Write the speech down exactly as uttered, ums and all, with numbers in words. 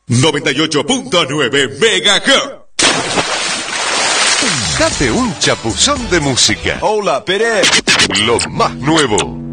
noventa y ocho punto nueve Megahertz. Date un chapuzón de música. Hola, Pérez. Lo más nuevo.